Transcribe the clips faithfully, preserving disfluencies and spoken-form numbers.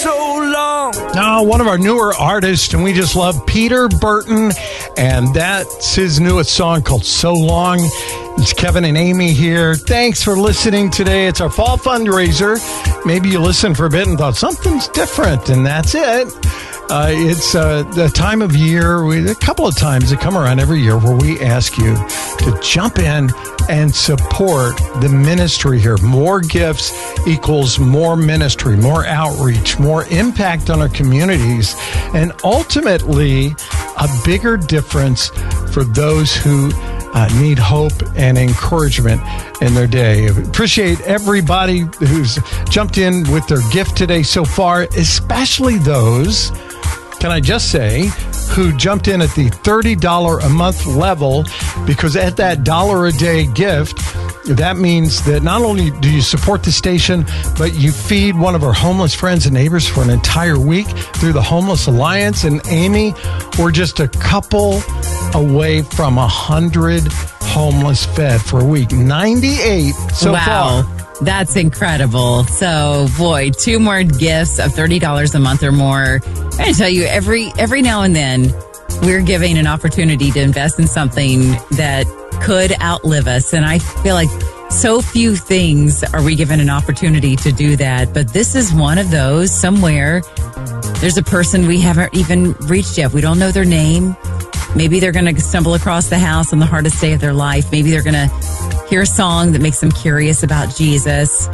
so long. Now, one of our newer artists, and we just love Peter Burton, and that's his newest song called So Long. It's Kevin and Amy here. Thanks for listening today. It's our fall fundraiser. Maybe you listened for a bit and thought something's different, and that's it. Uh, it's uh, the time of year, we, a couple of times that come around every year where we ask you to jump in and support the ministry here. More gifts equals more ministry, more outreach, more impact on our communities, and ultimately a bigger difference for those who uh, need hope and encouragement in their day. Appreciate everybody who's jumped in with their gift today so far, especially those, can I just say, who jumped in at the thirty dollars a month level, because at that dollar a day gift, that means that not only do you support the station, but you feed one of our homeless friends and neighbors for an entire week through the Homeless Alliance. And Amy, we're just a couple away from one hundred homeless fed for a week. ninety-eight so wow. far. That's incredible. So, boy, two more gifts of thirty dollars a month or more. I'm going to tell you, every every now and then, we're giving an opportunity to invest in something that could outlive us. And I feel like so few things are we given an opportunity to do that. But this is one of those. Somewhere, there's a person we haven't even reached yet. We don't know their name. Maybe they're going to stumble across the house on the hardest day of their life. Maybe they're going to hear a song that makes them curious about Jesus.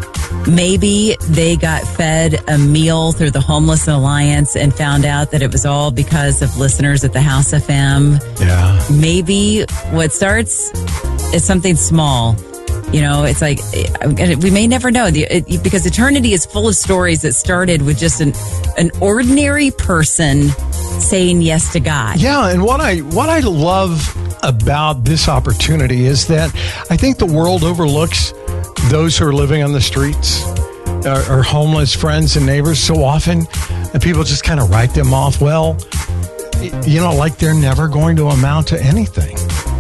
Maybe they got fed a meal through the Homeless Alliance and found out that it was all because of listeners at the House F M. Yeah. Maybe what starts is something small. You know, it's like, we may never know, because eternity is full of stories that started with just an an ordinary person saying yes to God. Yeah, and what I what I love about this opportunity is that I think the world overlooks those who are living on the streets, our, our homeless friends and neighbors so often, and people just kind of write them off, well, you know, like they're never going to amount to anything.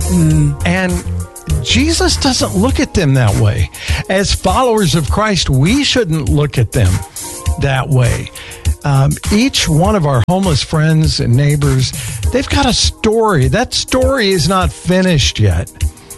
Mm. And Jesus doesn't look at them that way. As followers of Christ, we shouldn't look at them that way. Um, each one of our homeless friends and neighbors, they've got a story. That story is not finished yet.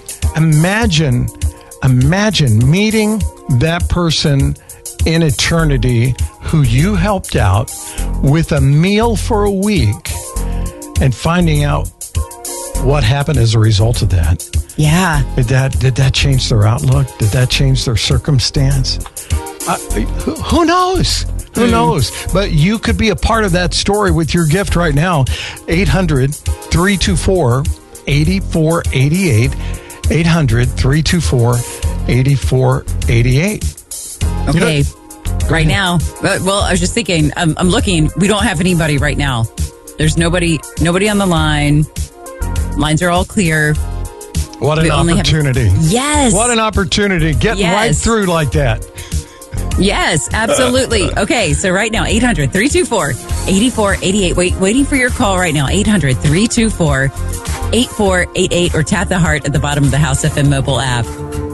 Imagine, imagine meeting that person in eternity who you helped out with a meal for a week and finding out what happened as a result of that. Yeah. Did that, did that change their outlook? Did that change their circumstance? Uh, who, who knows? Who knows? But you could be a part of that story with your gift right now. eight hundred, three two four, eight four eight eight. eight hundred, three two four, eight four eight eight. Okay. You know, right now. Well, I was just thinking, I'm, I'm looking. We don't have anybody right now. There's nobody, nobody on the line. Lines are all clear. What an We only have- opportunity. Yes. What an opportunity. Getting Yes. right through like that. Yes, absolutely. Okay, so right now, eight hundred, three two four, eight four eight eight. Wait, waiting for your call right now, eight hundred, three two four, eight four eight eight, or tap the heart at the bottom of the House F M mobile app.